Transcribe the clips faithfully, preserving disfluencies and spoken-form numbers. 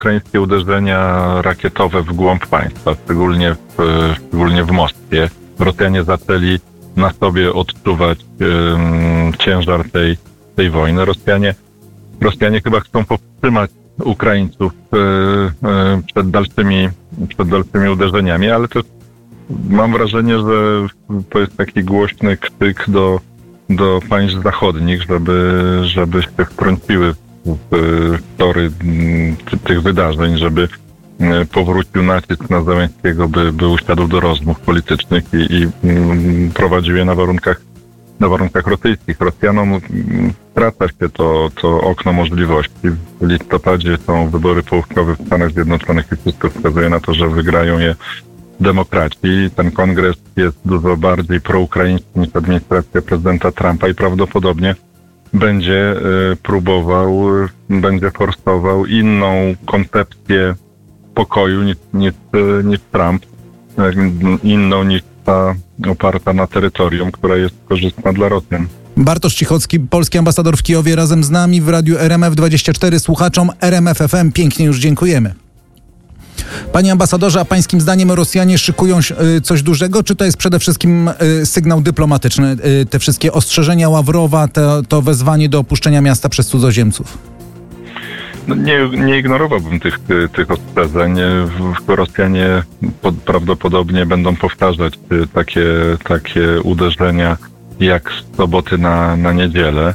ukraińskie uderzenia rakietowe w głąb państwa, szczególnie w, szczególnie w Moskwie. Rosjanie zaczęli na sobie odczuwać um, ciężar tej, tej wojny. Rosjanie, Rosjanie chyba chcą powstrzymać Ukraińców e, e, przed dalszymi, przed dalszymi uderzeniami, ale też mam wrażenie, że to jest taki głośny krzyk do, do państw zachodnich, żeby, żeby się wtrąciły w tory tych wydarzeń, żeby powrócił nacisk na Zełenskiego, by, by usiadł do rozmów politycznych i, i prowadził je na warunkach, na warunkach rosyjskich. Rosjanom skraca się to, to okno możliwości. W listopadzie są wybory połówkowe w Stanach Zjednoczonych i wszystko wskazuje na to, że wygrają je demokraci. Ten kongres jest dużo bardziej proukraiński niż administracja prezydenta Trumpa i prawdopodobnie będzie y, próbował, y, będzie forsował inną koncepcję pokoju niż, niż, y, niż Trump, y, inną niż ta oparta na terytorium, która jest korzystna dla Rosjan. Bartosz Cichocki, polski ambasador w Kijowie, razem z nami w radiu R M F dwadzieścia cztery. Słuchaczom R M F F M pięknie już dziękujemy. Panie ambasadorze, a pańskim zdaniem Rosjanie szykują coś dużego, czy to jest przede wszystkim sygnał dyplomatyczny? Te wszystkie ostrzeżenia Ławrowa, to, to wezwanie do opuszczenia miasta przez cudzoziemców? No nie, nie ignorowałbym tych, tych ostrzeżeń. Rosjanie pod, prawdopodobnie będą powtarzać takie, takie uderzenia jak z soboty na, na niedzielę.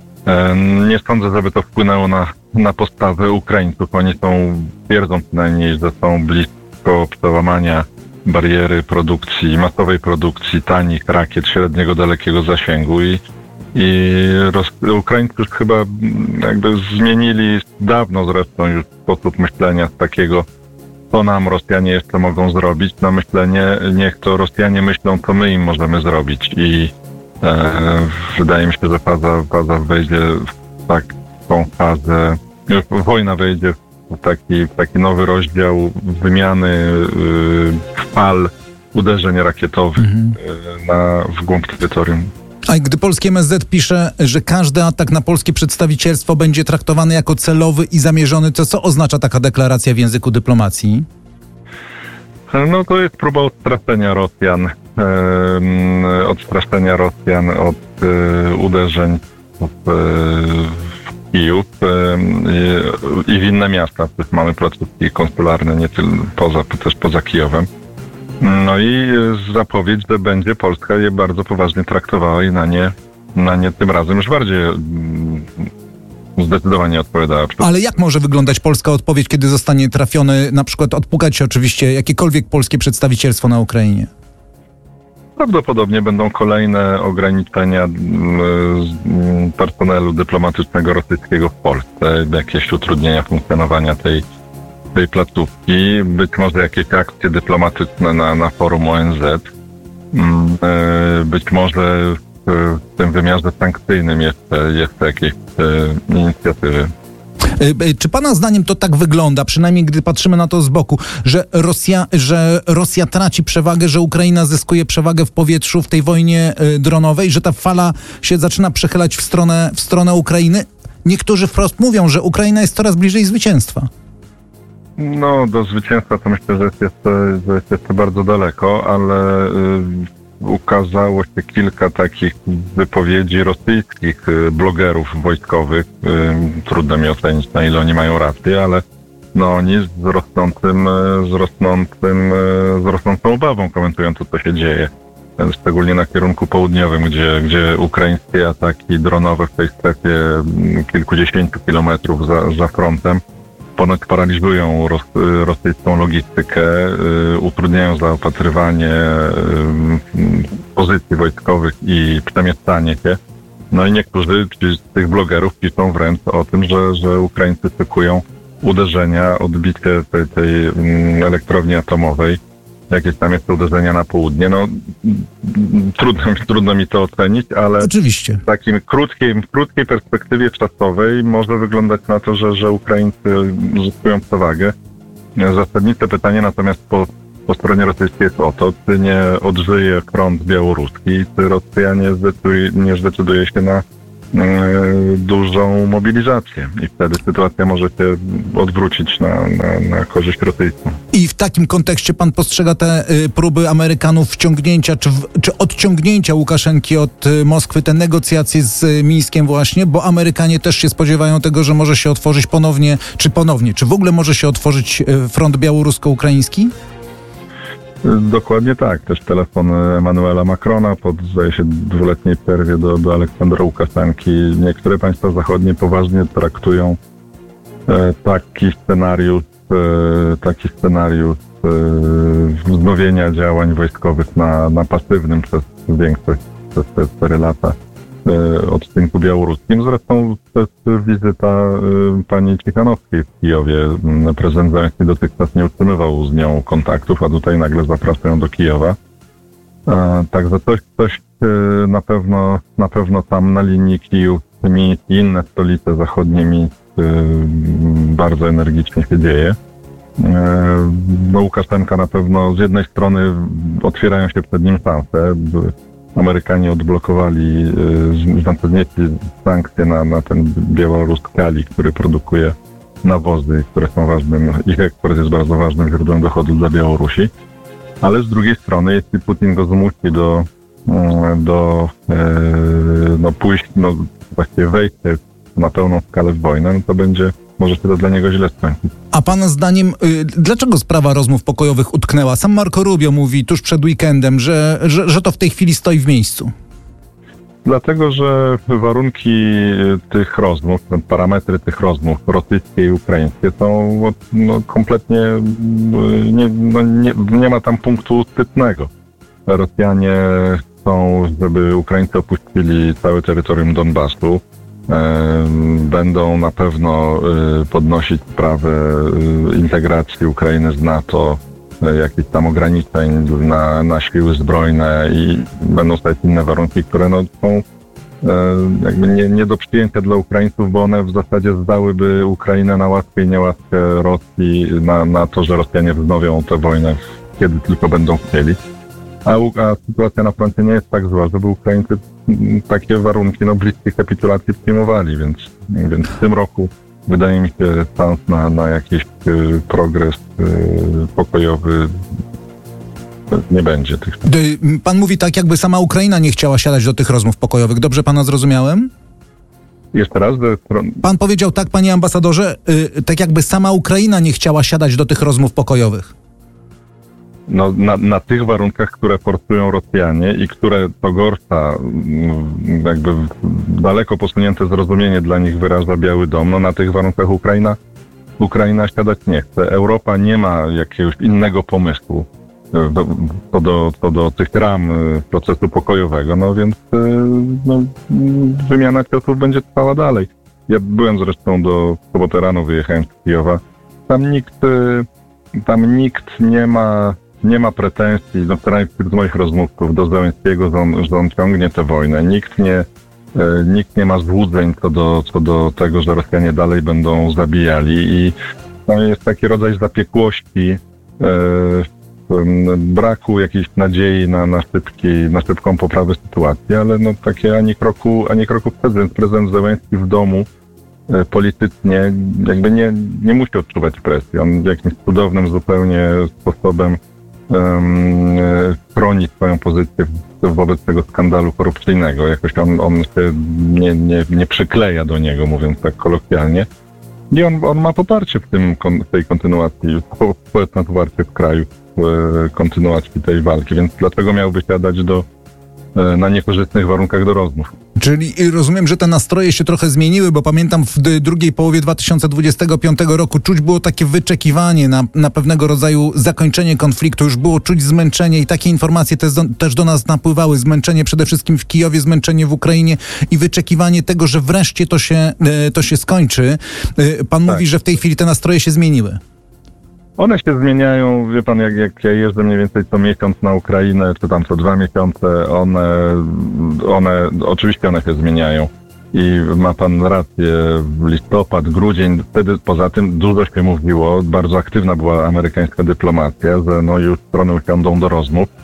Nie sądzę, żeby to wpłynęło na, na postawę Ukraińców. Oni są, twierdzą przynajmniej, że są blisko przełamania bariery produkcji, masowej produkcji tanich rakiet średniego, dalekiego zasięgu i, i Ros- Ukraińcy już chyba jakby zmienili dawno zresztą już sposób myślenia z takiego, co nam Rosjanie jeszcze mogą zrobić, na myślenie, niech to Rosjanie myślą, co my im możemy zrobić i E, wydaje mi się, że faza, faza wejdzie w taką fazę, wojna wejdzie w taki, w taki nowy rozdział wymiany y, fal uderzeń rakietowych mhm. y, na, w głąb terytorium. A gdy polskie M S Z pisze, że każdy atak na polskie przedstawicielstwo będzie traktowany jako celowy i zamierzony, to co oznacza taka deklaracja w języku dyplomacji? No to jest próba odstraszenia Rosjan, e, odstraszenia Rosjan od e, uderzeń w, w Kijów e, i w inne miasta. Mamy placówki konsularne nie tylko poza, też poza Kijowem. No i zapowiedź, że będzie Polska je bardzo poważnie traktowała i na nie, na nie tym razem już bardziej zdecydowanie odpowiadała. Ale jak może wyglądać polska odpowiedź, kiedy zostanie trafiony, na przykład odpukać oczywiście jakiekolwiek polskie przedstawicielstwo na Ukrainie? Prawdopodobnie będą kolejne ograniczenia personelu dyplomatycznego rosyjskiego w Polsce, jakieś utrudnienia funkcjonowania tej, tej placówki, być może jakieś akcje dyplomatyczne na, na forum O N Z, być może w tym wymiarze sankcyjnym jeszcze, jeszcze jakieś e, inicjatywy. Czy pana zdaniem to tak wygląda, przynajmniej gdy patrzymy na to z boku, że Rosja, że Rosja traci przewagę, że Ukraina zyskuje przewagę w powietrzu w tej wojnie dronowej, że ta fala się zaczyna przechylać w stronę, w stronę Ukrainy? Niektórzy wprost mówią, że Ukraina jest coraz bliżej zwycięstwa. No, do zwycięstwa to myślę, że jest jeszcze, że jest jeszcze bardzo daleko, ale y- ukazało się kilka takich wypowiedzi rosyjskich blogerów wojskowych. Trudno mi ocenić, na ile oni mają rację, ale no oni z rosnącym, z rosnącym, z rosnącą obawą komentują to, co się dzieje. Szczególnie na kierunku południowym, gdzie, gdzie ukraińskie ataki dronowe w tej strefie kilkudziesięciu kilometrów za, za frontem ponoć paraliżują ros, rosyjską logistykę, y, utrudniają zaopatrywanie y, pozycji wojskowych i przemieszczanie się. No i niektórzy z tych blogerów piszą wręcz o tym, że, że Ukraińcy szykują uderzenia, odbicie tej, tej y, elektrowni atomowej, jakieś tam jeszcze uderzenia na południe. No trudno, trudno mi to ocenić, ale oczywiście. W takim krótkiej, krótkiej perspektywie czasowej może wyglądać na to, że, że Ukraińcy zyskują przewagę. Zasadnicze pytanie natomiast po, po stronie rosyjskiej jest o to, czy nie odżyje front białoruski, czy Rosja nie zdecyduje, nie zdecyduje się na dużą mobilizację i wtedy sytuacja może się odwrócić na, na, na korzyść rosyjską. I w takim kontekście pan postrzega te y, próby Amerykanów wciągnięcia czy, w, czy odciągnięcia Łukaszenki od y, Moskwy, te negocjacje z y, Mińskiem właśnie, bo Amerykanie też się spodziewają tego, że może się otworzyć ponownie, czy ponownie, czy w ogóle może się otworzyć y, front białorusko-ukraiński? Dokładnie tak. Też telefon Emmanuela Macrona po, zdaje się, dwuletniej przerwie do, do Aleksandra Łukaszenki. Niektóre państwa zachodnie poważnie traktują e, taki scenariusz, e, taki scenariusz e, wznowienia działań wojskowych na, na pasywnym przez większość, przez te cztery lata e, odcinku białoruskim. Zresztą to jest wizyta e, pani Cichanowskiej w Kijowie. Prezydent Zełenski dotychczas nie utrzymywał z nią kontaktów, a tutaj nagle zapraszają do Kijowa. E, także coś, coś e, na pewno, na pewno tam na linii Kijów, Mińsk i inne stolice zachodnie Mińsk e, bardzo energicznie się dzieje. E, no Łukaszenka na pewno z jednej strony otwierają się przed nim szanse. Amerykanie odblokowali, znaczy znieśli sankcje na, na ten białoruski Kali, który produkuje nawozy, które są ważnym, ich eksport jest bardzo ważnym źródłem dochodu dla Białorusi. Ale z drugiej strony, jeśli Putin go zmusi do, do no pójść, no właściwie wejście na pełną skalę w wojnę, no to będzie, może się to dla niego źle skończyć. A pana zdaniem, y, dlaczego sprawa rozmów pokojowych utknęła? Sam Marco Rubio mówi tuż przed weekendem, że, że, że to w tej chwili stoi w miejscu. Dlatego, że warunki tych rozmów, parametry tych rozmów rosyjskie i ukraińskie są no, kompletnie, nie, no, nie, nie ma tam punktu stytnego. Rosjanie chcą, żeby Ukraińcy opuścili całe terytorium Donbasu. Będą na pewno podnosić sprawę integracji Ukrainy z NATO, jakichś tam ograniczeń na, na siły zbrojne i będą stać inne warunki, które no, są jakby nie, nie do przyjęcia dla Ukraińców, bo one w zasadzie zdałyby Ukrainę na łaskę i niełaskę Rosji, na, na to, że Rosjanie wznowią tę wojnę, kiedy tylko będą chcieli. A, a sytuacja na froncie nie jest tak zła, żeby Ukraińcy takie warunki no, bliskie kapitulacji przyjmowali, więc, więc w tym roku wydaje mi się szans na, na jakiś y, progres y, pokojowy nie będzie tych. Pan mówi tak, jakby sama Ukraina nie chciała siadać do tych rozmów pokojowych. Dobrze pana zrozumiałem? Jeszcze raz? Że... Pan powiedział tak, panie ambasadorze, y, tak jakby sama Ukraina nie chciała siadać do tych rozmów pokojowych. No, na, na tych warunkach, które forsują Rosjanie i które to gorsza, jakby daleko posunięte zrozumienie dla nich wyraża Biały Dom, no na tych warunkach Ukraina, Ukraina siadać nie chce. Europa nie ma jakiegoś innego pomysłu co do, co do tych ram procesu pokojowego, no więc no, wymiana ciosów będzie trwała dalej. Ja byłem zresztą do w sobotę rano, wyjechałem z Kijowa. Tam nikt, tam nikt nie ma Nie ma pretensji, no przynajmniej z moich rozmówców, do Zełenskiego, że on, że on ciągnie tę wojnę. Nikt nie, e, nikt nie ma złudzeń co do, co do tego, że Rosjanie dalej będą zabijali i no, jest taki rodzaj zapiekłości, e, braku jakiejś nadziei na, na, szybki, na szybką poprawę sytuacji, ale no takie ani kroku, ani kroku wstecz, więc prezydent Zełenski w domu e, politycznie jakby nie, nie musi odczuwać presji. On jakimś cudownym zupełnie sposobem Um, chroni swoją pozycję wobec tego skandalu korupcyjnego. Jakoś on, on się nie, nie, nie przykleja do niego, mówiąc tak kolokwialnie. I on, on ma poparcie w tym, w tej kontynuacji, społeczne poparcie w kraju, w kontynuacji tej walki, więc dlaczego miałby siadać do, na niekorzystnych warunkach do rozmów? Czyli rozumiem, że te nastroje się trochę zmieniły, bo pamiętam w drugiej połowie dwa tysiące dwudziestego piątego roku czuć było takie wyczekiwanie na, na pewnego rodzaju zakończenie konfliktu, już było czuć zmęczenie i takie informacje też do, też do nas napływały. Zmęczenie przede wszystkim w Kijowie, zmęczenie w Ukrainie i wyczekiwanie tego, że wreszcie to się, to się skończy. Pan tak mówi, że w tej chwili te nastroje się zmieniły. One się zmieniają, wie pan, jak, jak ja jeżdżę mniej więcej co miesiąc na Ukrainę, czy tam co dwa miesiące, one, one, oczywiście one się zmieniają. I ma pan rację, listopad, grudzień, wtedy poza tym dużo się mówiło, bardzo aktywna była amerykańska dyplomacja, że no już strony usiądą do rozmów.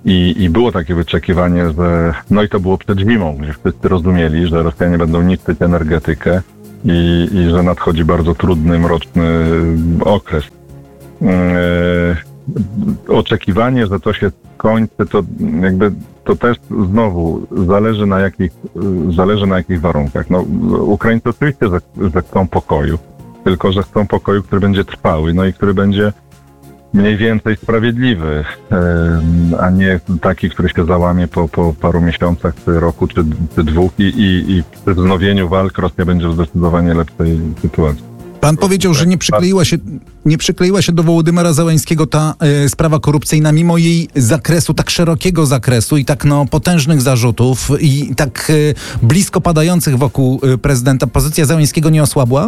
I, I było takie wyczekiwanie, że no i to było przed zimą, gdzie wszyscy rozumieli, że Rosjanie będą niszczyć energetykę i, i że nadchodzi bardzo trudny, mroczny okres. E, oczekiwanie, że to się skończy, to jakby to też znowu zależy na jakich, zależy na jakich warunkach. No, Ukraińcy oczywiście, że, że chcą pokoju, tylko że chcą pokoju, który będzie trwały, no i który będzie mniej więcej sprawiedliwy, a nie taki, który się załamie po, po paru miesiącach, czy roku, czy, czy dwóch i, i, i przy wznowieniu walk Rosja będzie w zdecydowanie lepszej sytuacji. Pan powiedział, że nie przykleiła się, nie przykleiła się do Wołodymyra Zełenskiego ta e, sprawa korupcyjna, mimo jej zakresu, tak szerokiego zakresu i tak no, potężnych zarzutów i tak e, blisko padających wokół e, prezydenta. Pozycja Zełenskiego nie osłabła?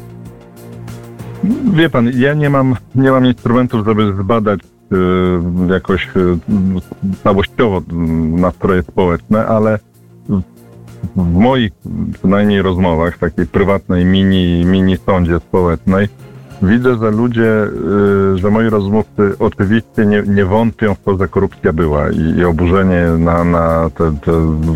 Wie pan, ja nie mam, nie mam instrumentów, żeby zbadać y, jakoś y, całościowo y, nastroje społeczne, ale w, w moich przynajmniej rozmowach, takiej prywatnej mini, mini sądzie społecznej, widzę, że ludzie, y, że moi rozmówcy oczywiście nie, nie wątpią w to, że korupcja była i, i oburzenie na, na te, te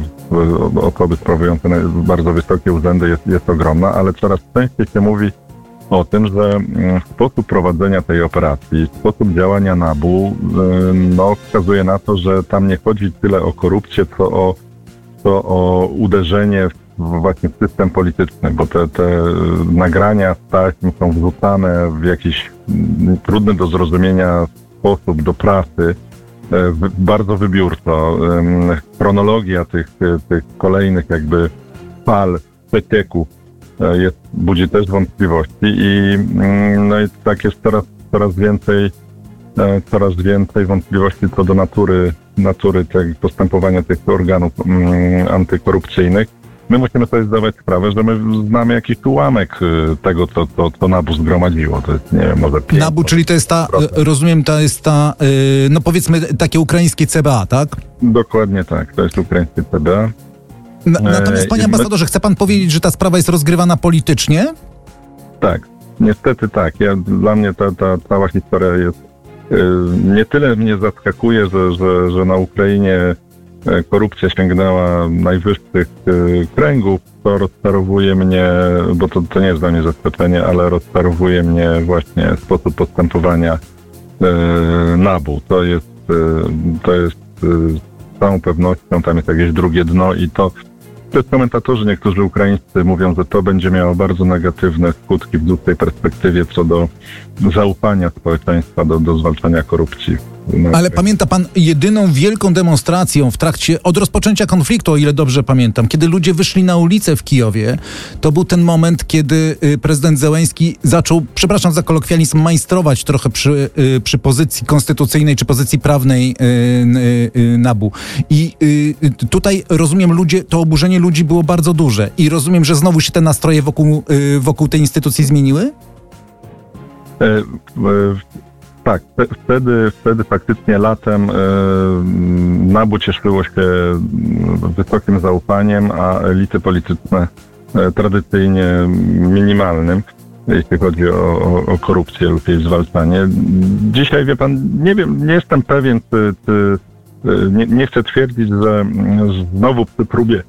osoby sprawujące bardzo wysokie urzędy jest, jest ogromna, ale coraz częściej się mówi o tym, że sposób prowadzenia tej operacji, sposób działania nabu, no, wskazuje na to, że tam nie chodzi tyle o korupcję, co o, co o uderzenie w właśnie w system polityczny, bo te, te nagrania z taśm są wrzucane w jakiś trudny do zrozumienia sposób do prasy, bardzo wybiórczo. Chronologia tych, tych kolejnych jakby fal przecieków jest, budzi też wątpliwości i, no i tak jest coraz, coraz więcej coraz więcej wątpliwości co do natury, natury tego postępowania tych organów antykorupcyjnych. My musimy sobie zdawać sprawę, że my znamy jakiś ułamek tego, co, co, co NABU zgromadziło. To jest, nie wiem, może pięć. NABU, czyli to jest ta, rozumiem, to jest ta, no powiedzmy takie ukraińskie C B A, tak? Dokładnie tak, to jest ukraińskie C B A. Na, natomiast, panie ambasadorze, chce pan powiedzieć, że ta sprawa jest rozgrywana politycznie? Tak, niestety tak. Ja, dla mnie ta, ta cała historia jest yy, nie tyle mnie zaskakuje, że, że, że na Ukrainie korupcja sięgnęła najwyższych yy, kręgów, to rozczarowuje mnie, bo to, to nie jest dla mnie zaskoczenie, ale rozczarowuje mnie właśnie sposób postępowania yy, NABU. To jest, yy, to jest yy, z całą pewnością, tam jest jakieś drugie dno i to Też komentatorzy, niektórzy ukraińscy mówią, że to będzie miało bardzo negatywne skutki w dłuższej perspektywie co do zaufania społeczeństwa do, do zwalczania korupcji. Ale pamięta pan jedyną wielką demonstracją w trakcie, od rozpoczęcia konfliktu, o ile dobrze pamiętam, kiedy ludzie wyszli na ulicę w Kijowie, to był ten moment, kiedy prezydent Zełenski zaczął, przepraszam za kolokwializm, majstrować trochę przy, przy pozycji konstytucyjnej czy pozycji prawnej NABU. I tutaj, rozumiem, ludzie, to oburzenie ludzi było bardzo duże i rozumiem, że znowu się te nastroje wokół, wokół tej instytucji zmieniły? E, e, tak, wtedy, wtedy faktycznie latem e, NABU cieszyło się wysokim zaufaniem, a elity polityczne e, tradycyjnie minimalnym, jeśli chodzi o, o, o korupcję lub jej zwalczanie. Dzisiaj, wie pan, nie wiem, nie jestem pewien, czy, czy nie, nie chcę twierdzić, że znowu przy próbie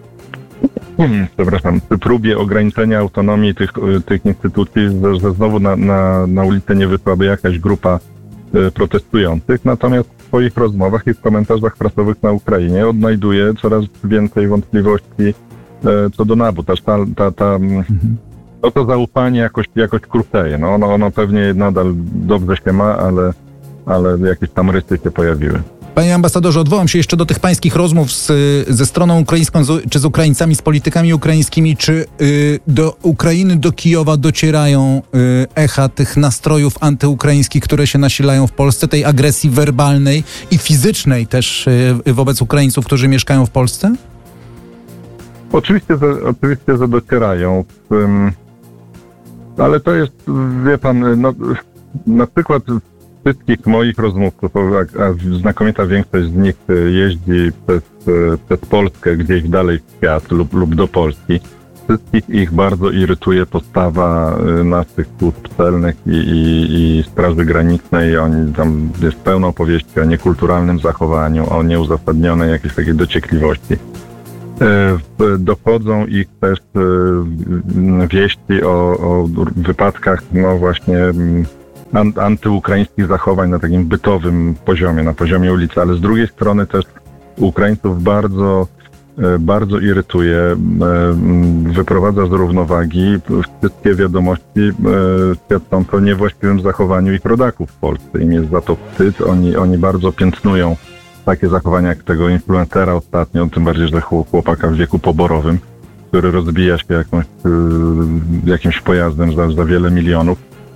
Hmm, przepraszam, przy próbie ograniczenia autonomii tych, tych instytucji, że, że znowu na, na, na ulicę nie wyszłaby jakaś grupa y, protestujących. Natomiast w swoich rozmowach i w komentarzach prasowych na Ukrainie odnajduję coraz więcej wątpliwości y, co do NABU. Ta, ta, ta, ta, mhm. no to zaufanie jakoś, jakoś kruteje. No ono, ono pewnie nadal dobrze się ma, ale, ale jakieś tam rysy się pojawiły. Panie ambasadorze, odwołam się jeszcze do tych pańskich rozmów z, ze stroną ukraińską, z, czy z Ukraińcami, z politykami ukraińskimi. Czy y, do Ukrainy, do Kijowa docierają y, echa tych nastrojów antyukraińskich, które się nasilają w Polsce, tej agresji werbalnej i fizycznej też y, wobec Ukraińców, którzy mieszkają w Polsce? Oczywiście, że, oczywiście, że docierają. Um, ale to jest, wie pan, no, na przykład wszystkich moich rozmówców, a, a znakomita większość z nich jeździ przez, przez Polskę gdzieś dalej w świat lub, lub do Polski. Wszystkich ich bardzo irytuje postawa naszych służb celnych i, i, i Straży Granicznej. Oni, tam jest pełno opowieści o niekulturalnym zachowaniu, o nieuzasadnionej jakiejś takiej dociekliwości. Dochodzą ich też wieści o, o wypadkach, no właśnie antyukraińskich zachowań na takim bytowym poziomie, na poziomie ulicy, ale z drugiej strony też Ukraińców bardzo, bardzo irytuje, wyprowadza z równowagi wszystkie wiadomości świadczące o niewłaściwym zachowaniu ich rodaków w Polsce. Im jest za to wstyd, oni, oni bardzo piętnują takie zachowania jak tego influencera ostatnio, tym bardziej, że chłopaka w wieku poborowym, który rozbija się jakąś, jakimś pojazdem za, za wiele milionów,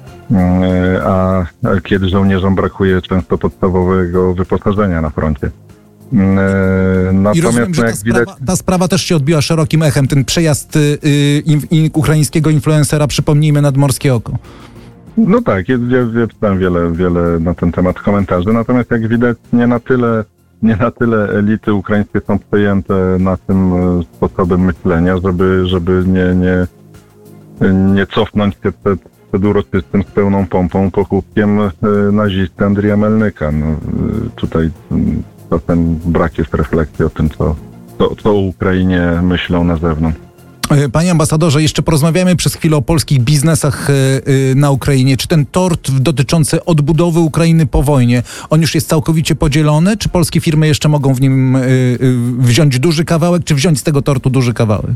a kiedy żołnierzom brakuje często podstawowego wyposażenia na froncie. Natomiast, I rozumiem, że ta, jak sprawa, widać... ta sprawa też się odbiła szerokim echem, ten przejazd y, y, ukraińskiego influencera, przypomnijmy, nad Morskie Oko. No tak, ja, ja czytałem wiele, wiele na ten temat komentarzy, natomiast jak widać nie na tyle, nie na tyle elity ukraińskie są przejęte na tym sposobem myślenia, żeby, żeby nie, nie, nie cofnąć się przed, przed uroczystym z pełną pompą pochówkiem nazisty Andrija Melnyka. No, tutaj czasem brak jest refleksji o tym, co, co, co o Ukrainie myślą na zewnątrz. Panie ambasadorze, jeszcze porozmawiamy przez chwilę o polskich biznesach na Ukrainie. Czy ten tort dotyczący odbudowy Ukrainy po wojnie, on już jest całkowicie podzielony? Czy polskie firmy jeszcze mogą w nim wziąć duży kawałek, czy wziąć z tego tortu duży kawałek?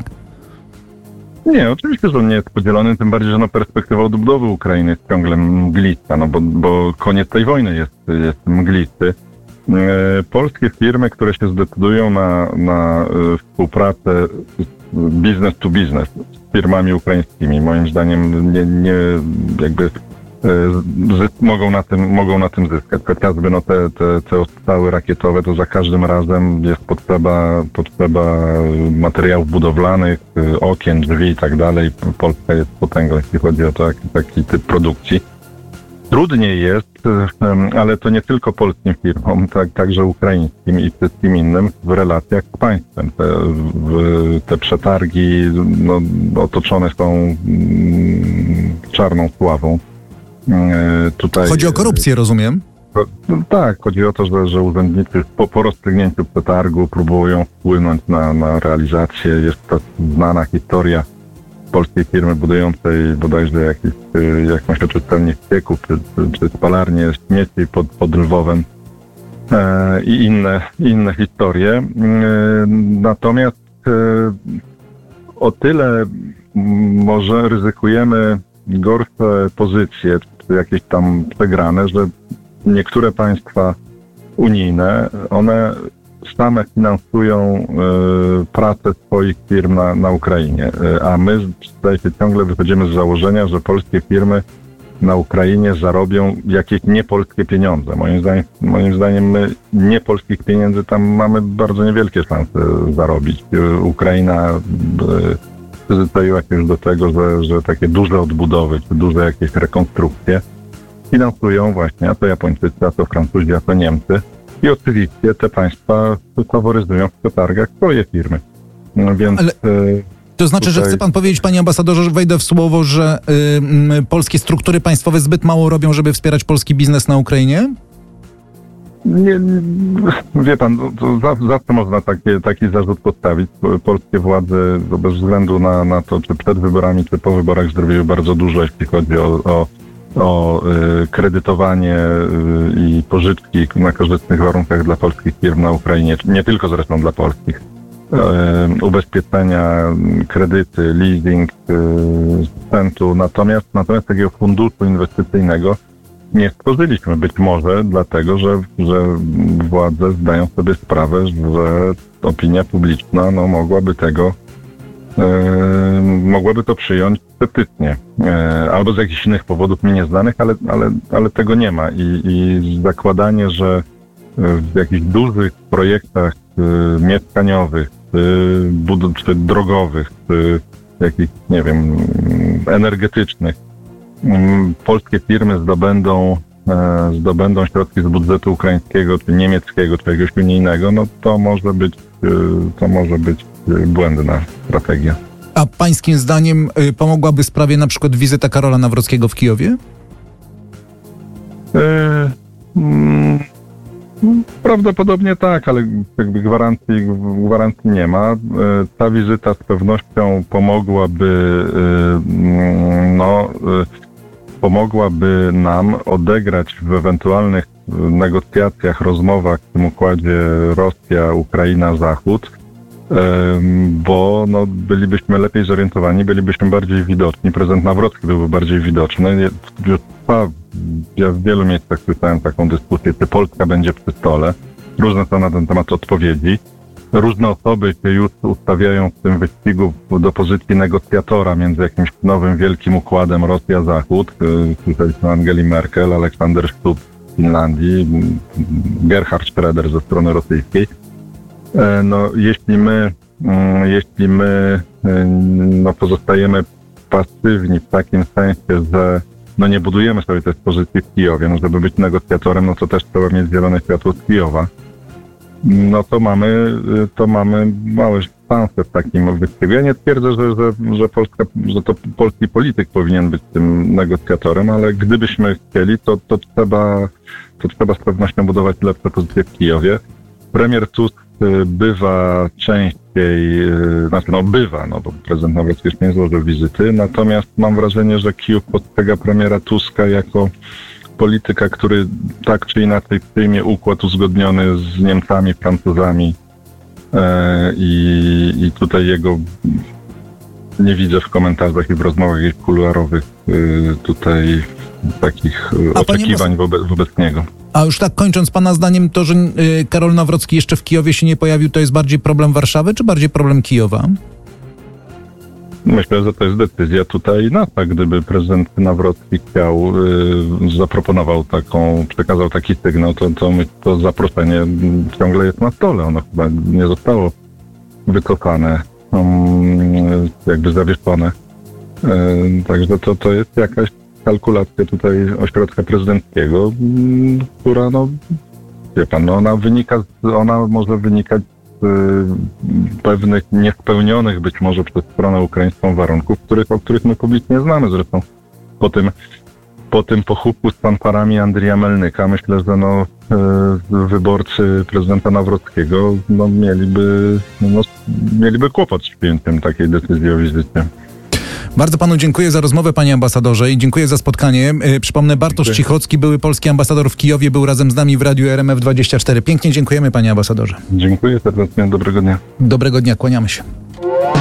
Nie, oczywiście, że on nie jest podzielony, tym bardziej, że no, perspektywa odbudowy Ukrainy jest ciągle mglista, no bo, bo koniec tej wojny jest, jest mglisty. Polskie firmy, które się zdecydują na, na współpracę business to business z firmami ukraińskimi, moim zdaniem nie, nie jakby zy, mogą, na tym, mogą na tym zyskać. Chociażby no te, te, te ostrzały rakietowe, to za każdym razem jest potrzeba, potrzeba materiałów budowlanych, okien, drzwi i tak dalej. Polska jest potęgą, jeśli chodzi o taki, taki typ produkcji. Trudniej jest, ale to nie tylko polskim firmom, tak, także ukraińskim i wszystkim innym w relacjach z państwem. Te, w, te przetargi no, otoczone są mm, czarną sławą. Tutaj, chodzi o korupcję, rozumiem? No, tak, chodzi o to, że, że urzędnicy po, po rozstrzygnięciu przetargu próbują wpłynąć na, na realizację. Jest to znana historia polskiej firmy budującej bodajże jakiś, jakąś oczyszczalnię ścieków, czy, czy, czy spalarnię śmieci pod, pod Lwowem e, i inne, inne historie. E, natomiast e, o tyle może ryzykujemy gorsze pozycje, czy jakieś tam przegrane, że niektóre państwa unijne, one same finansują y, pracę swoich firm na, na Ukrainie, y, a my zdaje się ciągle wychodzimy z założenia, że polskie firmy na Ukrainie zarobią jakieś niepolskie pieniądze. Moim zdaniem, moim zdaniem my niepolskich pieniędzy tam mamy bardzo niewielkie szanse zarobić. Y, Ukraina y, przyzwyczaiła się już do tego, że, że takie duże odbudowy, czy duże jakieś rekonstrukcje finansują właśnie, a to Japończycy, a to Francuzi, a to Niemcy. I oczywiście te państwa faworyzują w przetargach swoje firmy. No więc, ale to znaczy, tutaj... że chce pan powiedzieć, panie ambasadorze, że wejdę w słowo, że y, polskie struktury państwowe zbyt mało robią, żeby wspierać polski biznes na Ukrainie? Nie, nie wie pan, to zawsze można takie, taki zarzut postawić. Polskie władze bez względu na, na to, czy przed wyborami, czy po wyborach zrobiły bardzo dużo, jeśli chodzi o, o o y, kredytowanie y, i pożyczki na korzystnych warunkach dla polskich firm na Ukrainie, nie tylko zresztą dla polskich. Y, ubezpieczenia, kredyty, leasing y, sprzętu. Natomiast, natomiast takiego funduszu inwestycyjnego nie stworzyliśmy. Być może dlatego, że, że władze zdają sobie sprawę, że opinia publiczna no, mogłaby tego Yy, mogłaby to przyjąć sceptycznie. Yy, albo z jakichś innych powodów mi nieznanych, ale, ale, ale tego nie ma. I, i zakładanie, że w jakichś dużych projektach yy, mieszkaniowych, yy, bud- czy drogowych, czy jakichś, nie wiem, yy, energetycznych, yy, polskie firmy zdobędą, yy, zdobędą środki z budżetu ukraińskiego, czy niemieckiego, czy jakiegoś unijnego, no to może być, yy, to może być błędna strategia. A pańskim zdaniem y, pomogłaby sprawie na przykład wizyta Karola Nawrockiego w Kijowie? Yy, mm, prawdopodobnie tak, ale jakby gwarancji, gwarancji nie ma. Yy, ta wizyta z pewnością pomogłaby, yy, no, yy, pomogłaby nam odegrać w ewentualnych negocjacjach, rozmowach w tym układzie Rosja, Ukraina, Zachód, bo no, bylibyśmy lepiej zorientowani, bylibyśmy bardziej widoczni. Prezydent Nawrocki byłby bardziej widoczny. Ja w wielu miejscach słyszałem taką dyskusję, czy Polska będzie przy stole. Różne są na ten temat odpowiedzi. Różne osoby się już ustawiają w tym wyścigu do pozycji negocjatora między jakimś nowym wielkim układem Rosja-Zachód. Słyszeliśmy Angeli Merkel, Aleksander Stubb z Finlandii, Gerhard Schröder ze strony rosyjskiej. No, jeśli my, jeśli my no, pozostajemy pasywni w takim sensie, że no, nie budujemy sobie tej pozycji w Kijowie, no, żeby być negocjatorem, no to też trzeba mieć zielone światło z Kijowa, no to mamy, to mamy małe szanse w takim wyścigu. Ja nie twierdzę, że, że, że, Polska, że to polski polityk powinien być tym negocjatorem, ale gdybyśmy chcieli, to, to, trzeba, to trzeba z pewnością budować lepsze pozycje w Kijowie. Premier Tusk bywa częściej, znaczy no bywa, no bo prezydent Nawrocki jeszcze nie złożył wizyty, natomiast mam wrażenie, że Kijów postrzega premiera Tuska jako polityka, który tak czy inaczej przyjmie układ uzgodniony z Niemcami, Francuzami e, i, i tutaj jego nie widzę w komentarzach i w rozmowach jakichś kuluarowych y, tutaj takich A oczekiwań wobec, wobec niego. A już tak kończąc, pana zdaniem to, że y, Karol Nawrocki jeszcze w Kijowie się nie pojawił, to jest bardziej problem Warszawy, czy bardziej problem Kijowa? Myślę, że to jest decyzja tutaj nasza. Gdyby prezydent Nawrocki chciał, y, zaproponował taką, przekazał taki sygnał, to, to, my, to zaproszenie ciągle jest na stole. Ono chyba nie zostało wycofane, um, jakby zawieszone. Y, także to, to jest jakaś kalkulacja tutaj ośrodka prezydenckiego, która, no, wie pan, no ona wynika, z, ona może wynikać z y, pewnych niespełnionych być może przez stronę ukraińską warunków, których, o których my publicznie znamy. Zresztą po tym, po tym pochówku z fanfarami Andrija Melnyka myślę, że no, y, wyborcy prezydenta Nawrockiego no, mieliby, no, mieliby kłopot z przyjęciem takiej decyzji o wizycie. Bardzo panu dziękuję za rozmowę, panie ambasadorze, i dziękuję za spotkanie. Przypomnę, Bartosz dziękuję. Cichocki, były polski ambasador w Kijowie, był razem z nami w Radiu R M F dwadzieścia cztery. Pięknie dziękujemy, panie ambasadorze. Dziękuję serdecznie, dobrego dnia. Dobrego dnia, kłaniamy się.